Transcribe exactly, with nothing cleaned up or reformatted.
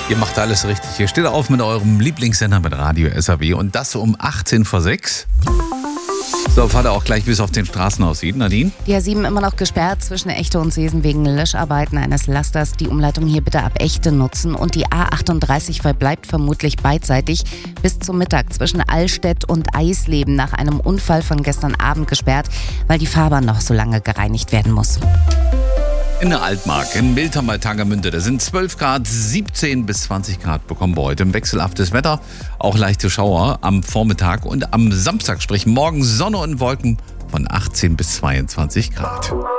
Ihr macht alles richtig. Ihr steht auf mit eurem Lieblingssender mit Radio S A W und das um achtzehn vor sechs. So, fahrt ihr auch gleich, wie es auf den Straßen aussieht, Nadine? Die A sieben immer noch gesperrt zwischen Echte und Seesen wegen Löscharbeiten eines Lasters. Die Umleitung hier bitte ab Echte nutzen. Und die A achtunddreißig verbleibt vermutlich beidseitig bis zum Mittag zwischen Allstedt und Eisleben nach einem Unfall von gestern Abend gesperrt, weil die Fahrbahn noch so lange gereinigt werden muss. In der Altmark, in Miltern bei Tangermünde, da sind zwölf Grad, siebzehn bis zwanzig Grad bekommen wir heute. Im wechselhaftes Wetter, auch leichte Schauer am Vormittag und am Samstag, sprich morgen Sonne und Wolken von achtzehn bis zweiundzwanzig Grad.